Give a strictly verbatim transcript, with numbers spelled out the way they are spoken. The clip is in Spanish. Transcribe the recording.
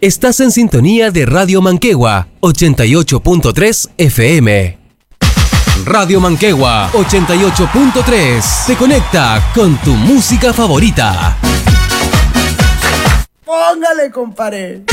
Estás en sintonía de Radio Manquehua, ochenta y ocho punto tres F M. Radio Manquehua, ochenta y ocho punto tres. Te conecta con tu música favorita. Póngale, compadre.